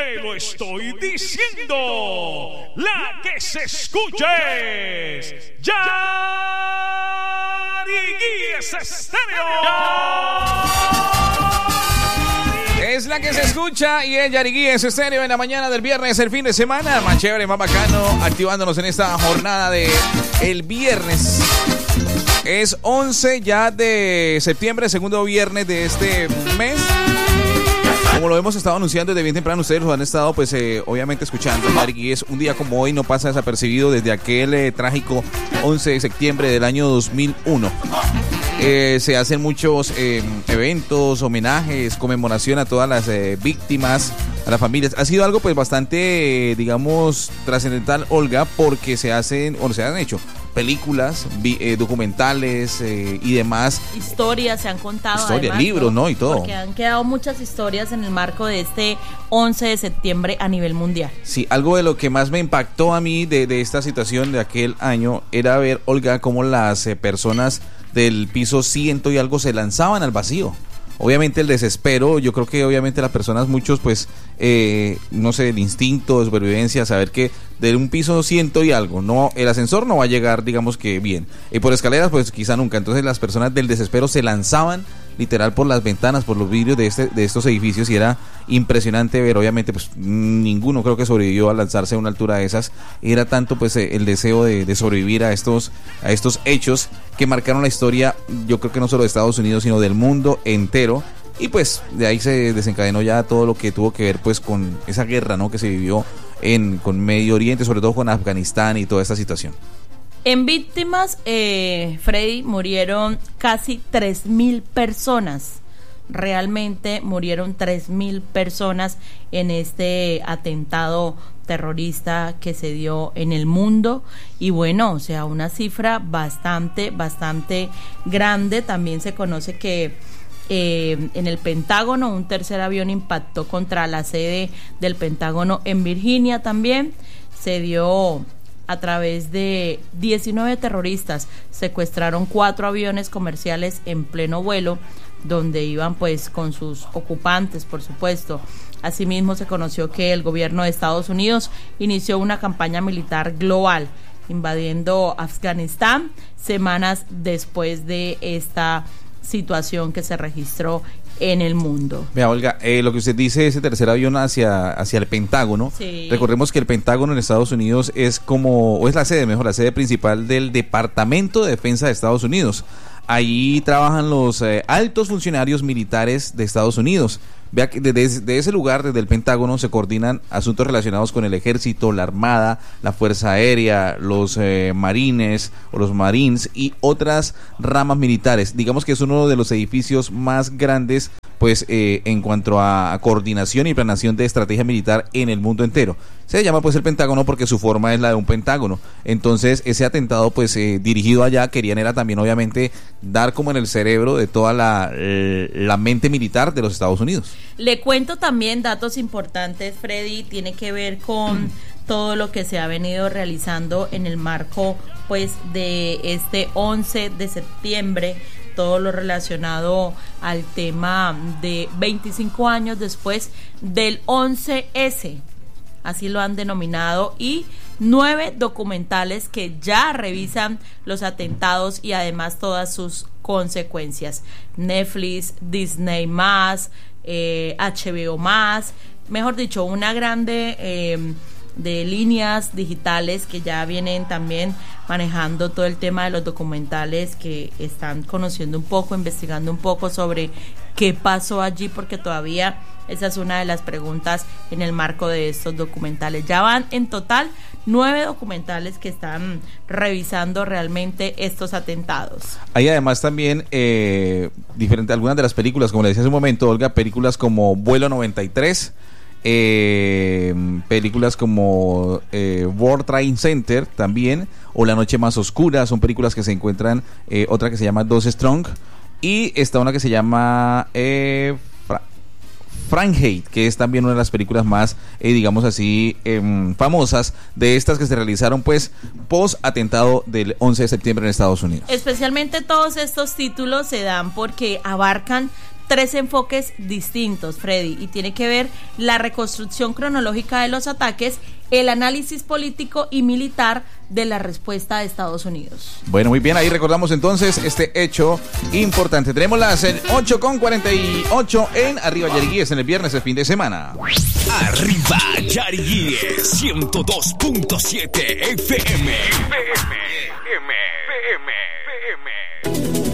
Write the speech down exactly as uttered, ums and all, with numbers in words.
Te lo estoy diciendo. La que se escuche es Yariguíes Estéreo. Es la que se escucha y es Yariguíes Estéreo en la mañana del viernes, el fin de semana. Más chévere, más bacano, activándonos en esta jornada de el viernes. Es once ya de septiembre, segundo viernes de este mes. Como lo hemos estado anunciando desde bien temprano, ustedes lo han estado pues eh, obviamente escuchando. Yariguíes, un día como hoy no pasa desapercibido desde aquel eh, trágico once de septiembre del año dos mil uno. Eh, se hacen muchos eh, eventos, homenajes, conmemoración a todas las eh, víctimas, a las familias. Ha sido algo pues bastante, eh, digamos, trascendental, Olga, porque se hacen, o se han hecho películas, vi, eh, documentales eh, y demás. Historias se han contado. Historias, además, libros, ¿no? Y todo. Porque han quedado muchas historias en el marco de este once de septiembre a nivel mundial. Sí, algo de lo que más me impactó a mí de, de esta situación de aquel año era ver, Olga, cómo las eh, personas del piso ciento y algo se lanzaban al vacío. Obviamente el desespero, yo creo que obviamente las personas, muchos pues, eh, no sé, el instinto de supervivencia, saber que de un piso ciento y algo, no, el ascensor no va a llegar, digamos que bien, y por escaleras pues quizá nunca. Entonces las personas del desespero se lanzaban literal por las ventanas, por los vidrios de este de estos edificios, y era impresionante ver. Obviamente pues ninguno creo que sobrevivió a lanzarse a una altura de esas. Era tanto pues el deseo de, de sobrevivir a estos a estos hechos que marcaron la historia, yo creo que no solo de Estados Unidos sino del mundo entero. Y pues de ahí se desencadenó ya todo lo que tuvo que ver pues con esa guerra, ¿no?, que se vivió en con Medio Oriente, sobre todo con Afganistán y toda esta situación. En víctimas, eh, Freddy, murieron casi tres mil personas. Realmente murieron tres mil personas en este atentado terrorista que se dio en el mundo. Y bueno, o sea, una cifra bastante, bastante grande. También se conoce que eh, en el Pentágono un tercer avión impactó contra la sede del Pentágono en Virginia también. Se dio a través de diecinueve terroristas, secuestraron cuatro aviones comerciales en pleno vuelo, donde iban pues con sus ocupantes, por supuesto. Asimismo, se conoció que el gobierno de Estados Unidos inició una campaña militar global, invadiendo Afganistán semanas después de esta situación que se registró en el mundo. Mira, Olga, eh, lo que usted dice, ese tercer avión hacia, hacia el Pentágono, sí. Recordemos que el Pentágono en Estados Unidos es como, o es la sede, mejor, la sede principal del Departamento de Defensa de Estados Unidos. Ahí trabajan los eh, altos funcionarios militares de Estados Unidos. Vea que desde, desde ese lugar, desde el Pentágono, se coordinan asuntos relacionados con el ejército, la armada, la fuerza aérea, los eh, marines o los marines y otras ramas militares. Digamos que es uno de los edificios más grandes pues eh, en cuanto a, a coordinación y planeación de estrategia militar en el mundo entero. Se llama pues el Pentágono porque su forma es la de un pentágono. Entonces ese atentado pues eh, dirigido allá, querían era también obviamente dar como en el cerebro de toda la, eh, la mente militar de los Estados Unidos. Le cuento también datos importantes, Freddy, tiene que ver con mm. todo lo que se ha venido realizando en el marco pues de este once de septiembre, todo lo relacionado al tema de veinticinco años después del once ese, así lo han denominado, y nueve documentales que ya revisan los atentados y además todas sus consecuencias. Netflix, Disney más, eh, H B O más, mejor dicho, una grande eh, de líneas digitales que ya vienen también manejando todo el tema de los documentales, que están conociendo un poco, investigando un poco sobre qué pasó allí, porque todavía esa es una de las preguntas en el marco de estos documentales. Ya van en total nueve documentales que están revisando realmente estos atentados. Hay además también eh, diferente, algunas de las películas, como le decía hace un momento, Olga, películas como Vuelo noventa y tres, eh, películas como eh, World Trade Center también, o La Noche Más Oscura, son películas que se encuentran, eh, otra que se llama Dos Strong, y está una que se llama eh, Fra- Fahrenheit, que es también una de las películas más, eh, digamos así, eh, famosas de estas que se realizaron pues post atentado del once de septiembre en Estados Unidos. Especialmente todos estos títulos se dan porque abarcan tres enfoques distintos, Freddy, y tiene que ver la reconstrucción cronológica de los ataques, el análisis político y militar de la respuesta de Estados Unidos. Bueno, muy bien, ahí recordamos entonces este hecho importante. Tenemos las ocho con cuarenta y ocho en Arriba Yariguíes en el viernes de fin de semana. Arriba Yariguíes ciento dos punto siete F M. F M. F M. F M.